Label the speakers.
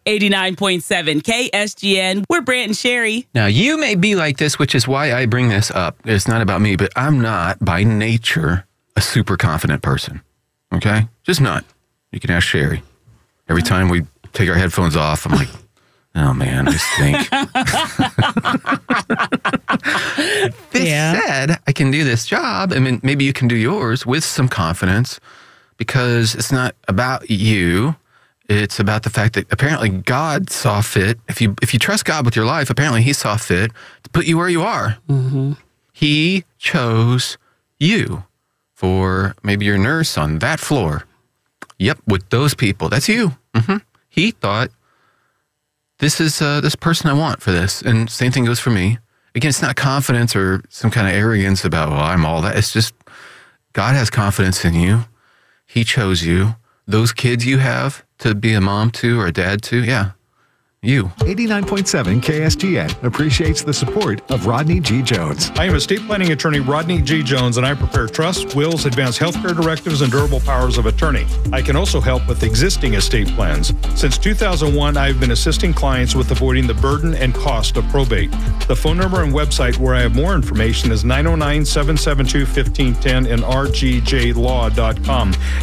Speaker 1: 89.7 KSGN. We're Brant and Sherry.
Speaker 2: Now, you may be like this, which is why I bring this up. It's not about me, but I'm not, by nature, a super confident person. Okay? Just not. You can ask Sherry. Every time we take our headphones off, I'm like, oh, man, I stink. This said, I can do this job. I mean, maybe you can do yours with some confidence because it's not about you. It's about the fact that apparently God saw fit. If you trust God with your life, apparently he saw fit to put you where you are. Mm-hmm. He chose you for maybe your nurse on that floor. Yep, with those people. That's you. Mm-hmm. He thought, this is this person I want for this. And same thing goes for me. Again, it's not confidence or some kind of arrogance about, well, I'm all that. It's just God has confidence in you. He chose you. Those kids you have to be a mom to or a dad to, yeah, you.
Speaker 3: 89.7 KSGN appreciates the support of Rodney G. Jones.
Speaker 4: I am estate planning attorney Rodney G. Jones, and I prepare trusts, wills, advanced healthcare directives, and durable powers of attorney. I can also help with existing estate plans. Since 2001, I have been assisting clients with avoiding the burden and cost of probate. The phone number and website where I have more information is 909-772-1510 and rgjlaw.com.